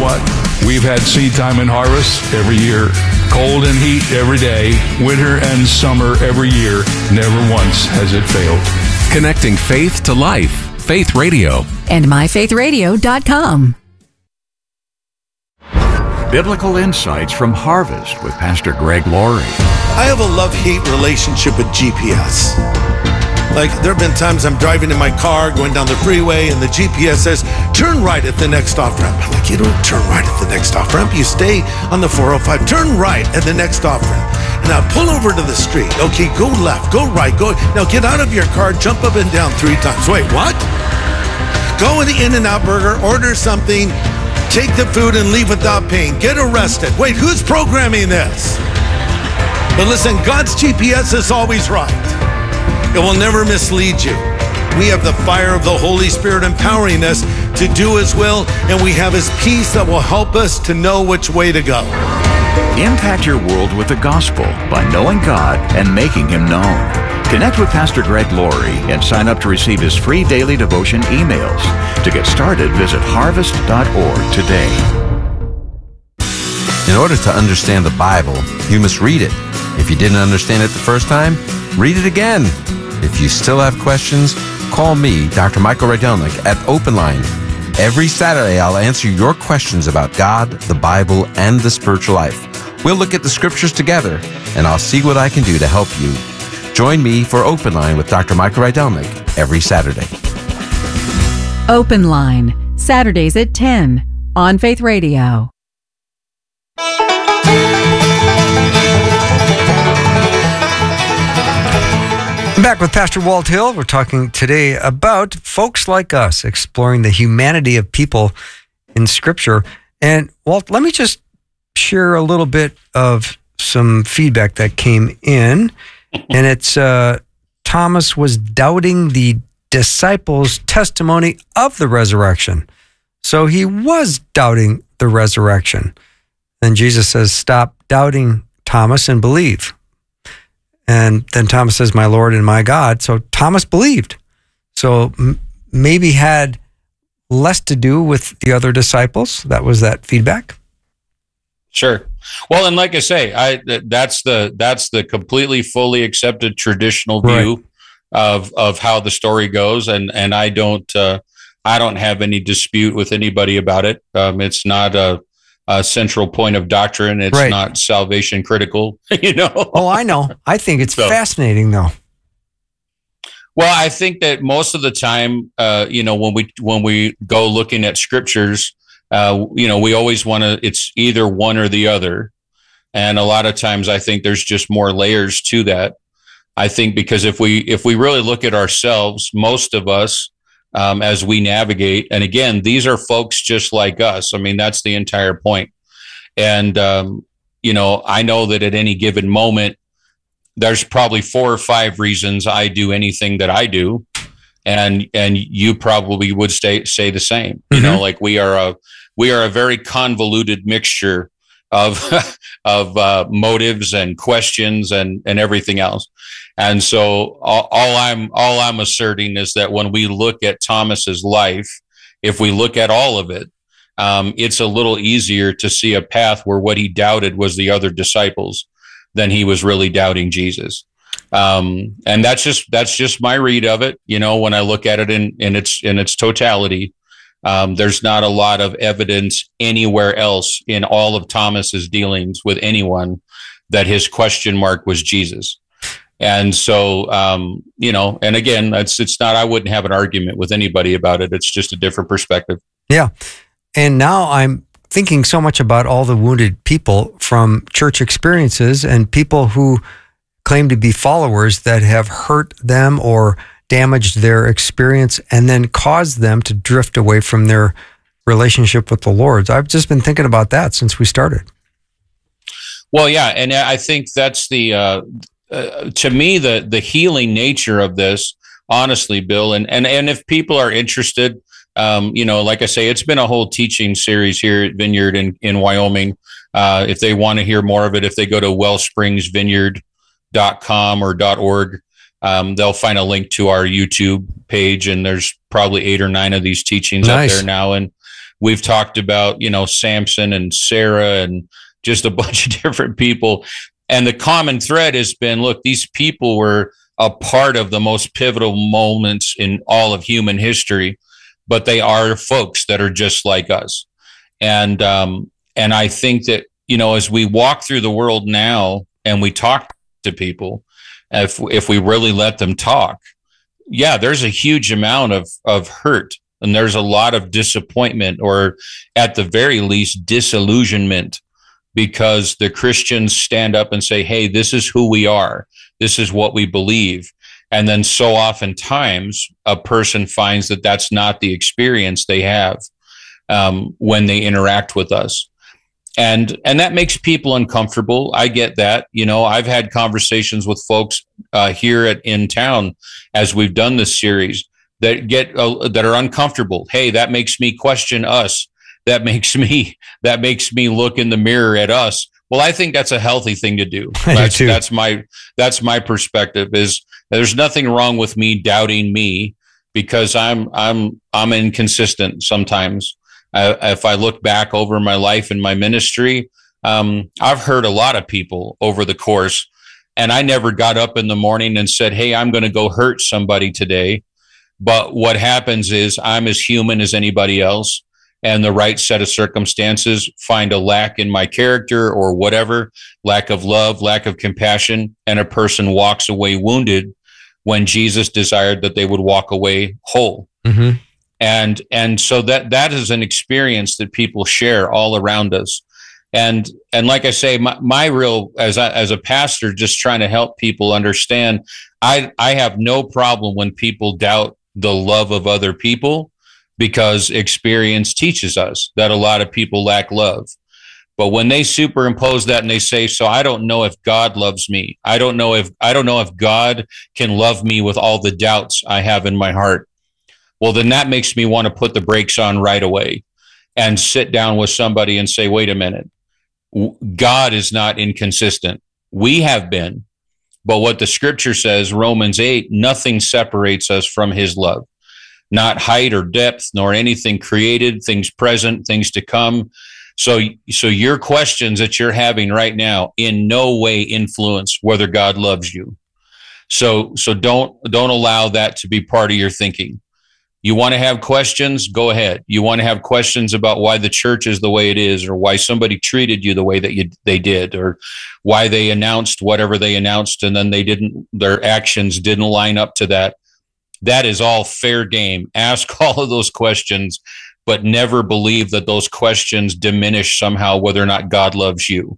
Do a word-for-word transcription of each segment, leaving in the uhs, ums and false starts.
what? We've had seed time and harvest every year, cold and heat every day, winter and summer every year. Never once has it failed. Connecting faith to life. Faith Radio. And my faith radio dot com. Biblical insights from Harvest with Pastor Greg Laurie. I have a love-hate relationship with G P S. Like, there have been times I'm driving in my car, going down the freeway, and the G P S says, turn right at the next off-ramp. I'm like, you don't turn right at the next off-ramp. You stay on the four oh five. Turn right at the next off-ramp. And now pull over to the street. Okay, go left, go right, go. Now get out of your car, jump up and down three times. Wait, what? Go in the In-N-Out Burger, order something, take the food and leave without paying. Get arrested. Wait, who's programming this? But listen, God's G P S is always right. It will never mislead you. We have the fire of the Holy Spirit empowering us to do His will, and we have His peace that will help us to know which way to go. Impact your world with the gospel by knowing God and making Him known. Connect with Pastor Greg Laurie and sign up to receive his free daily devotion emails. To get started, visit harvest dot org today. In order to understand the Bible, you must read it. If you didn't understand it the first time, read it again. If you still have questions, call me, Doctor Michael Rydelnik, at Open Line. Every Saturday, I'll answer your questions about God, the Bible, and the spiritual life. We'll look at the scriptures together, and I'll see what I can do to help you. Join me for Open Line with Doctor Michael Rydelnik every Saturday. Open Line, Saturdays at ten on Faith Radio. I'm back with Pastor Walt Hill. We're talking today about folks like us, exploring the humanity of people in Scripture. And Walt, let me just share a little bit of some feedback that came in. And it's uh, Thomas was doubting the disciples' testimony of the resurrection. So he was doubting the resurrection. Then Jesus says, stop doubting, Thomas, and believe. And then Thomas says, my Lord and my God. So Thomas believed. So m- maybe had less to do with the other disciples. That was that feedback. Sure. Well, and like I say, I that's the that's the completely fully accepted traditional view right. of of how the story goes, and and I don't uh, I don't have any dispute with anybody about it. Um, it's not a, a central point of doctrine. It's right. not salvation critical. You know. Oh, I know. I think it's so fascinating, though. Well, I think that most of the time, uh, you know, when we when we go looking at scriptures. Uh, you know, we always want to, it's either one or the other. And a lot of times I think there's just more layers to that. I think because if we, if we really look at ourselves, most of us, um, as we navigate, and again, these are folks just like us. I mean, that's the entire point. And, um, you know, I know that at any given moment, there's probably four or five reasons I do anything that I do. And, and you probably would stay, say the same, you mm-hmm. know, like we are a, we are a very convoluted mixture of, of, uh, motives and questions and, and everything else. And so all, all I'm, all I'm asserting is that when we look at Thomas's life, if we look at all of it, um, it's a little easier to see a path where what he doubted was the other disciples than he was really doubting Jesus. Um, and that's just, that's just my read of it. You know, when I look at it in, in its, in its totality, um, there's not a lot of evidence anywhere else in all of Thomas's dealings with anyone that his question mark was Jesus. And so, um, you know, and again, it's, it's not, I wouldn't have an argument with anybody about it. It's just a different perspective. Yeah. And now I'm thinking so much about all the wounded people from church experiences and people who claim to be followers that have hurt them or damaged their experience and then caused them to drift away from their relationship with the Lord. I've just been thinking about that since we started. Well, yeah. And I think that's the, uh, uh, to me, the, the healing nature of this, honestly, Bill, and, and, and if people are interested, um, you know, like I say, it's been a whole teaching series here at Vineyard in, in Wyoming. Uh, if they want to hear more of it, if they go to wellsprings vineyard dot com or .org, um, they'll find a link to our YouTube page, and there's probably eight or nine of these teachings nice. out there now. And we've talked about, you know, Samson and Sarah and just a bunch of different people. And the common thread has been, look, these people were a part of the most pivotal moments in all of human history, but they are folks that are just like us. And, um, and I think that, you know, as we walk through the world now and we talk to people, if, if we really let them talk, yeah, there's a huge amount of, of hurt, and there's a lot of disappointment, or at the very least disillusionment, because the Christians stand up and say, hey, this is who we are. This is what we believe. And then so oftentimes a person finds that that's not the experience they have um, when they interact with us. And and that makes people uncomfortable. I get that. You know, I've had conversations with folks uh, here at in town as we've done this series that get uh, that are uncomfortable. Hey, that makes me question us. That makes me that makes me look in the mirror at us. Well, I think that's a healthy thing to do. That's, that's my that's my perspective. Is there's nothing wrong with me doubting me, because I'm I'm I'm inconsistent sometimes. Uh, if I look back over my life and my ministry, um, I've hurt a lot of people over the course, and I never got up in the morning and said, "Hey, I'm going to go hurt somebody today." But what happens is I'm as human as anybody else, and the right set of circumstances find a lack in my character or whatever, lack of love, lack of compassion, and a person walks away wounded when Jesus desired that they would walk away whole. Mm-hmm. And and so that that is an experience that people share all around us. And and like I say, my, my real, as a, as a pastor, just trying to help people understand, I I have no problem when people doubt the love of other people, because experience teaches us that a lot of people lack love. But when they superimpose that and they say, so I don't know if God loves me. I don't know if I don't know if God can love me with all the doubts I have in my heart. Well, then that makes me want to put the brakes on right away and sit down with somebody and say, wait a minute, God is not inconsistent. We have been. But what the scripture says, Romans eight, nothing separates us from his love. Not height or depth, nor anything created, things present, things to come. So, so your questions that you're having right now in no way influence whether God loves you. So, so don't, don't allow that to be part of your thinking. You want to have questions? Go ahead. You want to have questions about why the church is the way it is, or why somebody treated you the way that you, they did, or why they announced whatever they announced and then they didn't, their actions didn't line up to that. That is all fair game. Ask all of those questions, but never believe that those questions diminish somehow whether or not God loves you.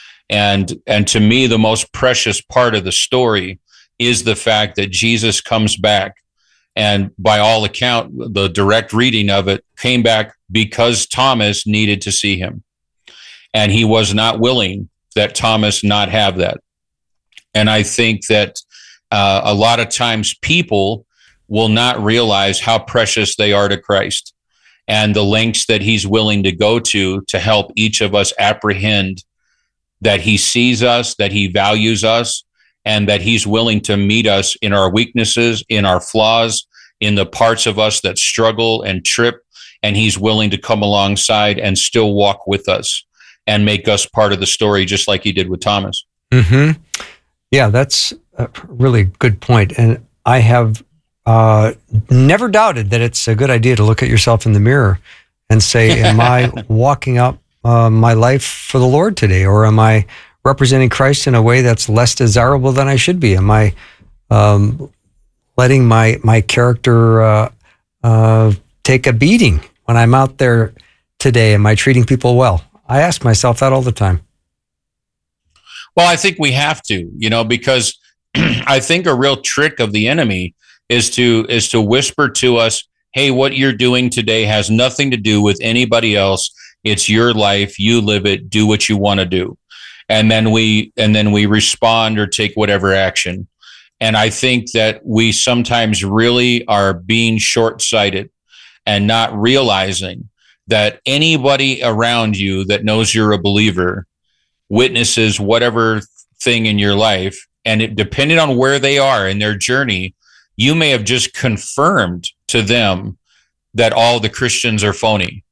And, and to me, the most precious part of the story is the fact that Jesus comes back. And by all account, the direct reading of it came back because Thomas needed to see him. And he was not willing that Thomas not have that. And I think that uh, a lot of times people will not realize how precious they are to Christ and the lengths that he's willing to go to to help each of us apprehend that he sees us, that he values us, and that he's willing to meet us in our weaknesses, in our flaws, in the parts of us that struggle and trip, and he's willing to come alongside and still walk with us and make us part of the story, just like he did with Thomas. Mm-hmm. Yeah, that's a really good point. And I have uh, never doubted that it's a good idea to look at yourself in the mirror and say, am I walking up uh, my life for the Lord today? Or am I representing Christ in a way that's less desirable than I should be? Am I um, letting my my character uh, uh, take a beating when I'm out there today? Am I treating people well? I ask myself that all the time. Well, I think we have to, you know, because I think a real trick of the enemy is to is to whisper to us, hey, what you're doing today has nothing to do with anybody else. It's your life. You live it. Do what you want to do. And then we and then we respond or take whatever action. And I think that we sometimes really are being short-sighted and not realizing that anybody around you that knows you're a believer witnesses whatever thing in your life. And it, depending on where they are in their journey, you may have just confirmed to them that all the Christians are phony.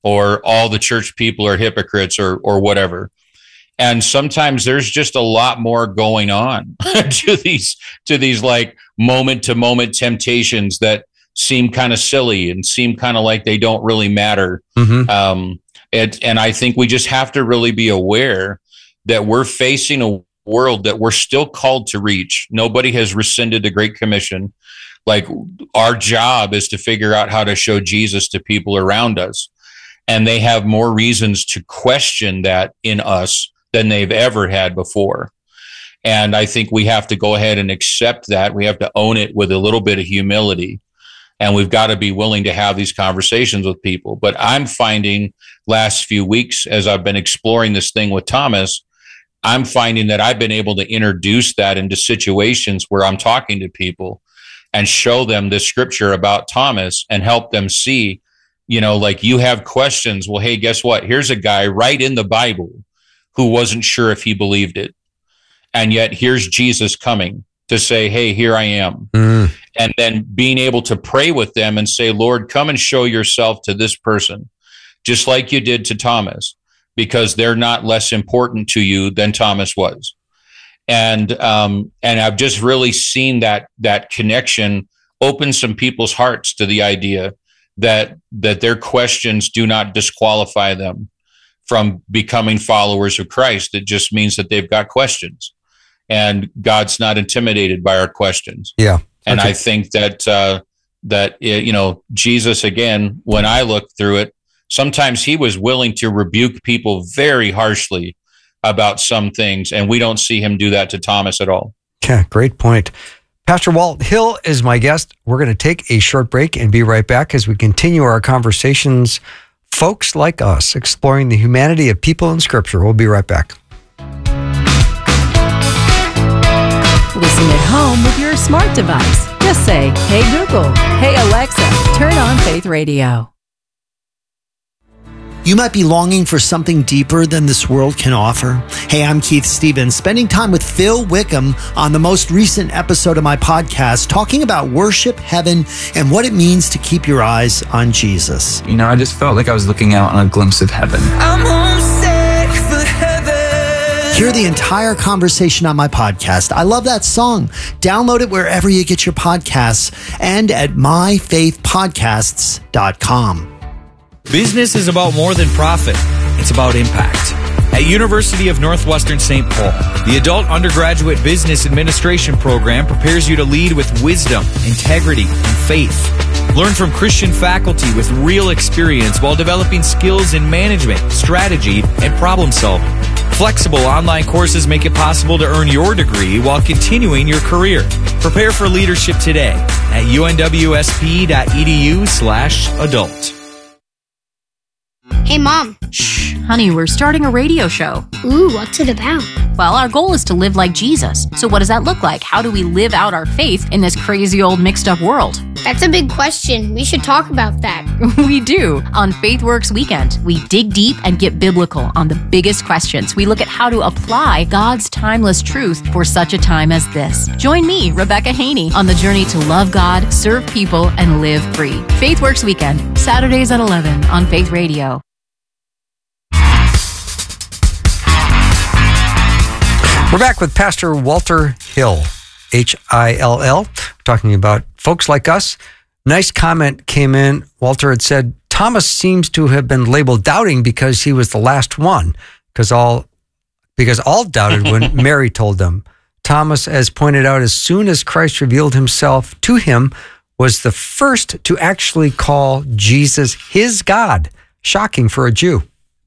or all the church people are hypocrites, or or whatever. And sometimes there's just a lot more going on to these to these like moment to moment temptations that seem kind of silly and seem kind of like they don't really matter. Mm-hmm. Um, and, and I think we just have to really be aware that we're facing a world that we're still called to reach. Nobody has rescinded the Great Commission. Like, our job is to figure out how to show Jesus to people around us. And they have more reasons to question that in us than they've ever had before. And I think we have to go ahead and accept that. We have to own it with a little bit of humility. And we've got to be willing to have these conversations with people. But I'm finding last few weeks, as I've been exploring this thing with Thomas, I'm finding that I've been able to introduce that into situations where I'm talking to people and show them the scripture about Thomas and help them see, you know, like, you have questions. Well, hey, guess what? Here's a guy right in the Bible who wasn't sure if he believed it. And yet here's Jesus coming to say, hey, here I am. Mm. And then being able to pray with them and say, Lord, come and show yourself to this person, just like you did to Thomas, because they're not less important to you than Thomas was. And um, and I've just really seen that that connection open some people's hearts to the idea that that their questions do not disqualify them from becoming followers of Christ. It just means that they've got questions, and God's not intimidated by our questions. Yeah. And okay. I think that uh, that you know, Jesus, again, when I look through it, sometimes he was willing to rebuke people very harshly about some things, and we don't see him do that to Thomas at all. Yeah, great point. Pastor Walt Hill is my guest. We're going to take a short break and be right back as we continue our conversations, Folks Like Us, exploring the humanity of people in Scripture. We'll be right back. Listen at home with your smart device. Just say, hey Google, hey Alexa, turn on Faith Radio. You might be longing for something deeper than this world can offer. Hey, I'm Keith Stevens, spending time with Phil Wickham on the most recent episode of my podcast, talking about worship, heaven, and what it means to keep your eyes on Jesus. You know, I just felt like I was looking out on a glimpse of heaven. I'm homesick for heaven. Hear the entire conversation on my podcast. I love that song. Download it wherever you get your podcasts and at my faith podcasts dot com. Business is about more than profit. It's about impact. At University of Northwestern Saint Paul, the Adult Undergraduate Business Administration program prepares you to lead with wisdom, integrity, and faith. Learn from Christian faculty with real experience while developing skills in management, strategy, and problem solving. Flexible online courses make it possible to earn your degree while continuing your career. Prepare for leadership today at unwsp.edu slash adult. Hey, Mom. Shh, honey, we're starting a radio show. Ooh, what's it about? Well, our goal is to live like Jesus. So what does that look like? How do we live out our faith in this crazy old mixed up world? That's a big question. We should talk about that. We do. On FaithWorks Weekend, we dig deep and get biblical on the biggest questions. We look at how to apply God's timeless truth for such a time as this. Join me, Rebecca Haney, on the journey to love God, serve people, and live free. FaithWorks Weekend, Saturdays at eleven on Faith Radio. We're back with Pastor Walter Hill, H I L L, talking about Folks Like Us. Nice comment came in. Walter had said, Thomas seems to have been labeled doubting because he was the last one, because all because all doubted when Mary told them. Thomas, as pointed out, as soon as Christ revealed himself to him, was the first to actually call Jesus his God. Shocking for a Jew.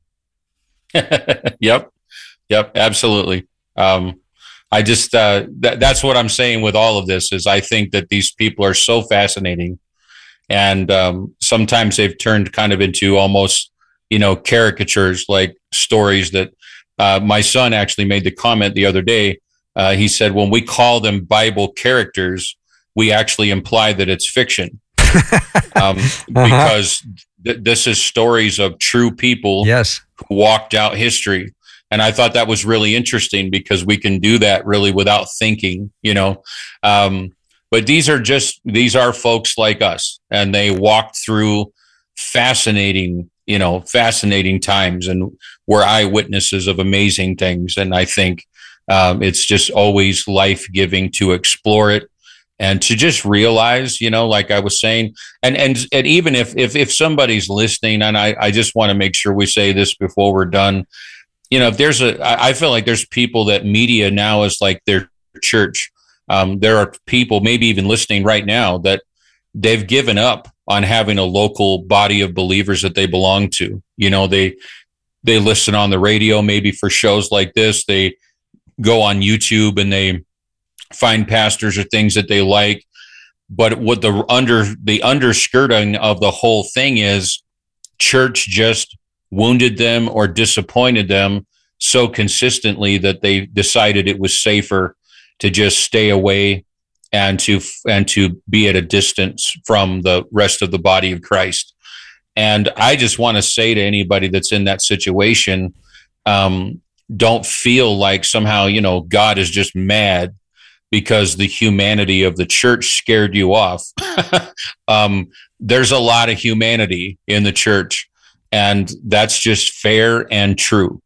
Yep. Yep. Absolutely. Um, I just, uh, th- that's what I'm saying with all of this is I think that these people are so fascinating, and, um, sometimes they've turned kind of into almost, you know, caricatures, like stories that, uh, my son actually made the comment the other day. Uh, he said, when we call them Bible characters, we actually imply that it's fiction, um, uh-huh. because th- this is stories of true people yes. who walked out history. And I thought that was really interesting because we can do that really without thinking, you know. Um, but these are just, these are folks like us, and they walked through fascinating you know, fascinating times, and we're eyewitnesses of amazing things. And I think um, it's just always life-giving to explore it and to just realize, you know, like I was saying, and and, and even if, if if somebody's listening, and I, I just want to make sure we say this before we're done, you know, if there's a, I feel like there's people that media now is like their church. Um, there are people maybe even listening right now that they've given up on having a local body of believers that they belong to. You know, they they listen on the radio maybe for shows like this. They go on YouTube and they find pastors or things that they like. But what the under the underskirting of the whole thing is, church just wounded them or disappointed them so consistently that they decided it was safer to just stay away and to and to be at a distance from the rest of the body of Christ. And I just want to say to anybody that's in that situation, um, don't feel like somehow, you know, God is just mad because the humanity of the church scared you off. um, there's a lot of humanity in the church, and that's just fair and true.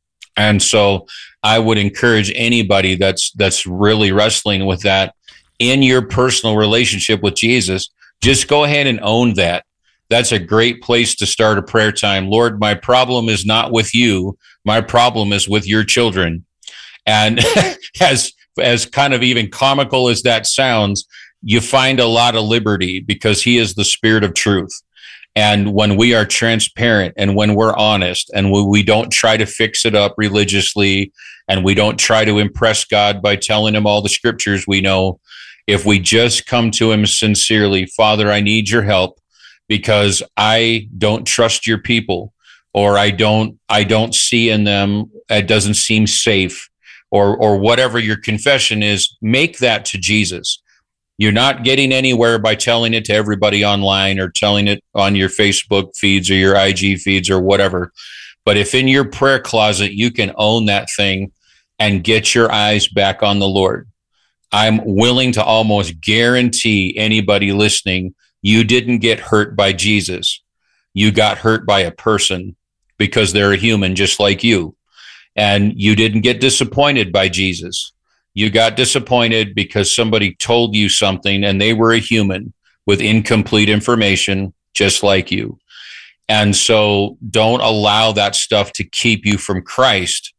And so I would encourage anybody that's that's really wrestling with that in your personal relationship with Jesus, just go ahead and own that. That's a great place to start a prayer time. Lord, my problem is not with you. My problem is with your children. And as as kind of even comical as that sounds, you find a lot of liberty because he is the Spirit of truth. And when we are transparent and when we're honest and when we don't try to fix it up religiously and we don't try to impress God by telling him all the scriptures we know, if we just come to him sincerely, Father, I need your help because I don't trust your people, or I don't, I don't see in them, it doesn't seem safe, or, or whatever your confession is, make that to Jesus. You're not getting anywhere by telling it to everybody online or telling it on your Facebook feeds or your I G feeds or whatever. But if in your prayer closet, you can own that thing and get your eyes back on the Lord, I'm willing to almost guarantee anybody listening, you didn't get hurt by Jesus. You got hurt by a person because they're a human just like you. And you didn't get disappointed by Jesus. You got disappointed because somebody told you something and they were a human with incomplete information just like you. And so don't allow that stuff to keep you from Christ.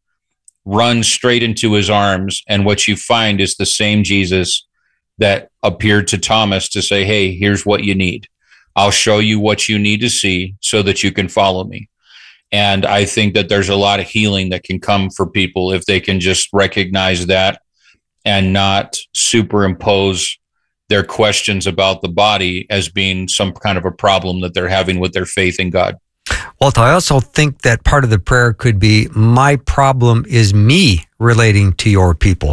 Run straight into his arms, and what you find is the same Jesus that appeared to Thomas to say, hey, here's what you need. I'll show you what you need to see so that you can follow me. And I think that there's a lot of healing that can come for people if they can just recognize that and not superimpose their questions about the body as being some kind of a problem that they're having with their faith in God. Walt, I also think that part of the prayer could be, my problem is me relating to your people.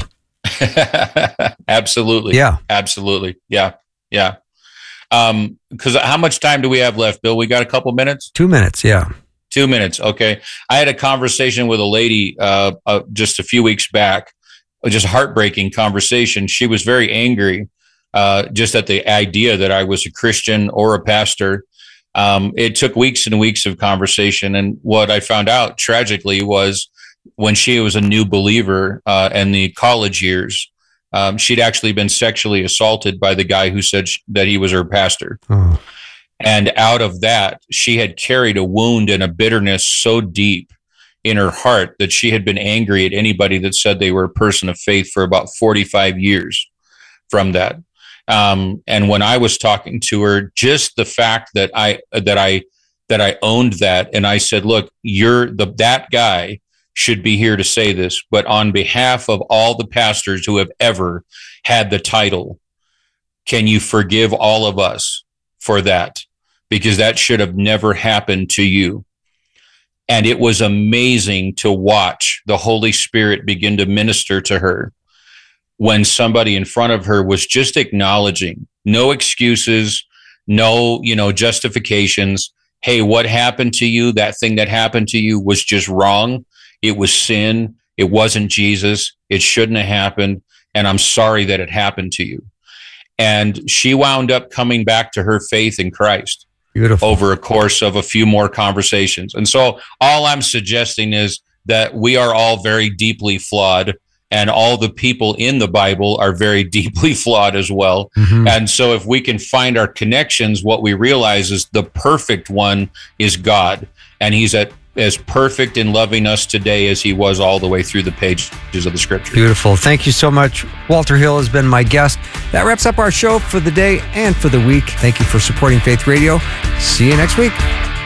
Absolutely. Yeah. Absolutely. Yeah. Yeah. Um, because how much time do we have left, Bill? We got a couple minutes? Two minutes. Yeah. Two minutes. Okay. I had a conversation with a lady uh, uh, just a few weeks back, just a heartbreaking conversation. She was very angry uh, just at the idea that I was a Christian or a pastor. Um, it took weeks and weeks of conversation. And what I found out tragically was when she was a new believer uh, in the college years, um, she'd actually been sexually assaulted by the guy who said sh- that he was her pastor. Oh. And out of that, she had carried a wound and a bitterness so deep in her heart that she had been angry at anybody that said they were a person of faith for about forty-five years from that. Um, and when I was talking to her, just the fact that I, that I, that I owned that. And I said, look, you're the, that guy should be here to say this, but on behalf of all the pastors who have ever had the title, can you forgive all of us for that? Because that should have never happened to you. And it was amazing to watch the Holy Spirit begin to minister to her when somebody in front of her was just acknowledging, no excuses, no, you know, justifications. Hey, what happened to you? That thing that happened to you was just wrong. It was sin. It wasn't Jesus. It shouldn't have happened. And I'm sorry that it happened to you. And she wound up coming back to her faith in Christ. Beautiful. over a course of a few more conversations. And so all I'm suggesting is that we are all very deeply flawed, and all the people in the Bible are very deeply flawed as well. Mm-hmm. And so if we can find our connections, what we realize is the perfect one is God. And he's at as perfect in loving us today as he was all the way through the pages of the scripture. Beautiful. Thank you so much. Walter Hill has been my guest. That wraps up our show for the day and for the week. Thank you for supporting Faith Radio. See you next week.